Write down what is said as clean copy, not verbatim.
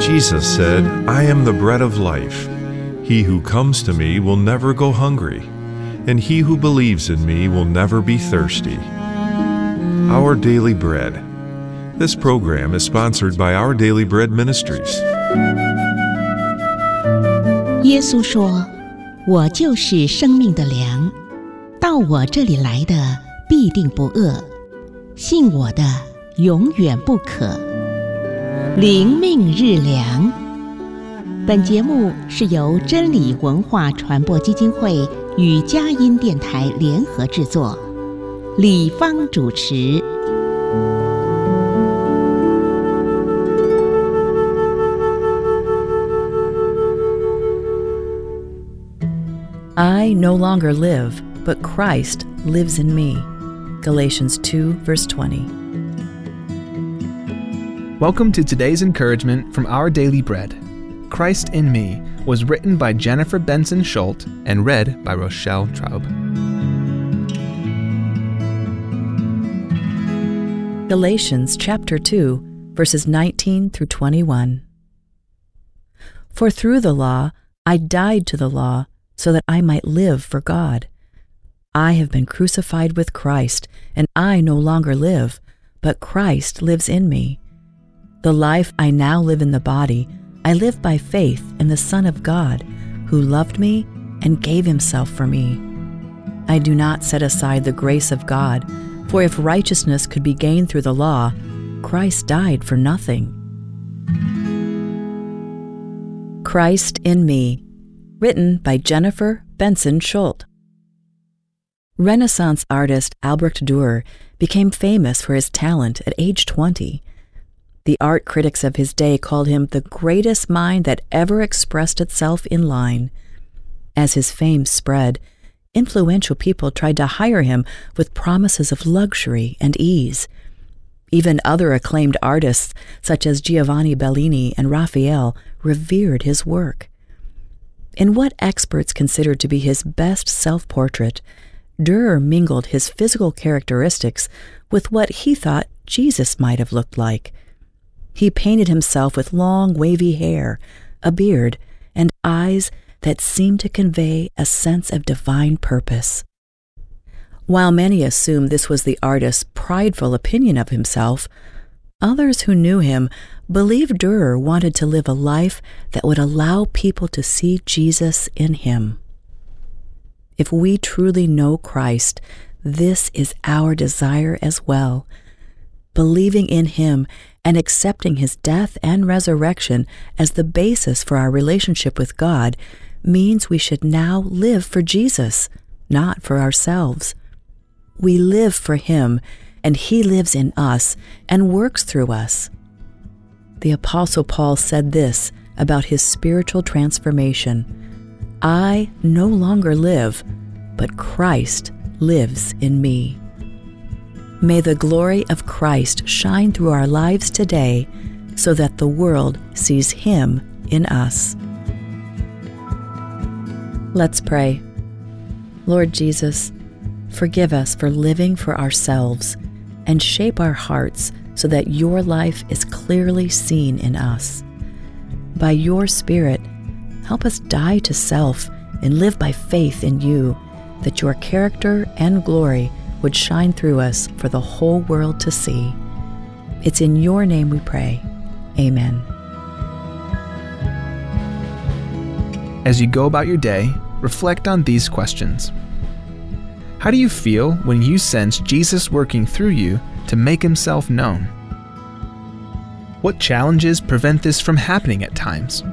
Jesus said, "I am the bread of life. He who comes to me will never go hungry, and he who believes in me will never be thirsty." Our Daily Bread. This program is sponsored by Our Daily Bread Ministries. 耶稣说：“我就是生命的粮，到我这里来的必定不饿，信我的永远不渴。”灵命日粮。本节目是由真理文化传播基金会与佳音电台联合制作，李芳主持。 I no longer live, but Christ lives in me. Galatians 2, verse 20. Welcome to today's encouragement from Our Daily Bread. Christ in Me was written by Jennifer Benson Schultz and read by Rochelle Traub. Galatians chapter 2, verses 19 through 21. For through the law I died to the law, so that I might live for God. I have been crucified with Christ, and I no longer live, but Christ lives in me. The life I now live in the body, I live by faith in the Son of God, who loved me and gave himself for me. I do not set aside the grace of God, for if righteousness could be gained through the law, Christ died for nothing. Christ in Me, written by Jennifer Benson Schultz. Renaissance artist Albrecht Dürer became famous for his talent at age 20. The art critics of his day called him the greatest mind that ever expressed itself in line. As his fame spread, influential people tried to hire him with promises of luxury and ease. Even other acclaimed artists, such as Giovanni Bellini and Raphael, revered his work. In what experts considered to be his best self-portrait, Dürer mingled his physical characteristics with what he thought Jesus might have looked like. He painted himself with long, wavy hair, a beard, and eyes that seemed to convey a sense of divine purpose. While many assumed this was the artist's prideful opinion of himself, others who knew him believed Dürer wanted to live a life that would allow people to see Jesus in him. If we truly know Christ, this is our desire as well. Believing in him and accepting his death and resurrection as the basis for our relationship with God means we should now live for Jesus, not for ourselves. We live for him, and he lives in us and works through us. The Apostle Paul said this about his spiritual transformation: I no longer live, but Christ lives in me. May the glory of Christ shine through our lives today so that the world sees him in us. Let's pray. Lord Jesus, forgive us for living for ourselves and shape our hearts so that your life is clearly seen in us. By your Spirit, help us die to self and live by faith in you, that your character and glory would shine through us for the whole world to see. It's in your name we pray. Amen. As you go about your day, reflect on these questions. How do you feel when you sense Jesus working through you to make himself known? What challenges prevent this from happening at times?